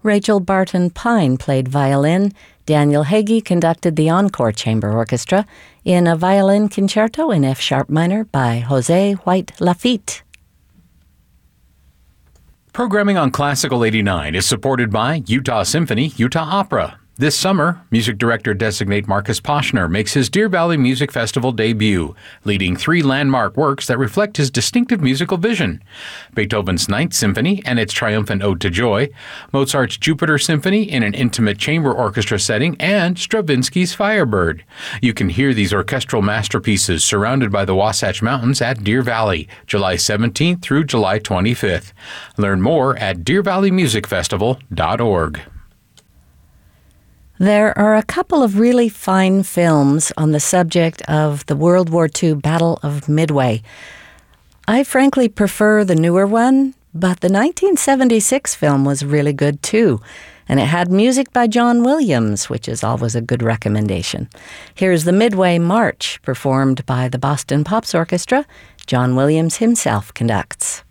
Rachel Barton Pine played violin. Daniel Hagee conducted the Encore Chamber Orchestra in a violin concerto in F-sharp minor by José White Lafitte. Programming on Classical 89 is supported by Utah Symphony, Utah Opera. This summer, music director-designate Marcus Poschner makes his Deer Valley Music Festival debut, leading 3 landmark works that reflect his distinctive musical vision: Beethoven's Ninth Symphony and its triumphant Ode to Joy, Mozart's Jupiter Symphony in an intimate chamber orchestra setting, and Stravinsky's Firebird. You can hear these orchestral masterpieces surrounded by the Wasatch Mountains at Deer Valley, July 17th through July 25th. Learn more at deervalleymusicfestival.org. There are a couple of really fine films on the subject of the World War II Battle of Midway. I frankly prefer the newer one, but the 1976 film was really good too, and it had music by John Williams, which is always a good recommendation. Here's the Midway March, performed by the Boston Pops Orchestra. John Williams himself conducts.